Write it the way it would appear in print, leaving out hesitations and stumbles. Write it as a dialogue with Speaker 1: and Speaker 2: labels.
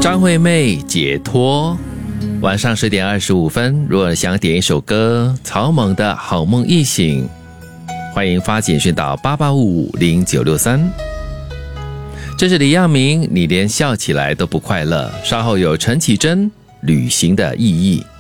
Speaker 1: 张惠妹解脱。晚上10点25分，如果想点一首歌，草蜢的好梦一醒，欢迎发简讯到88550963。这是李亚明，你连笑起来都不快乐。稍后有陈绮贞旅行的意义。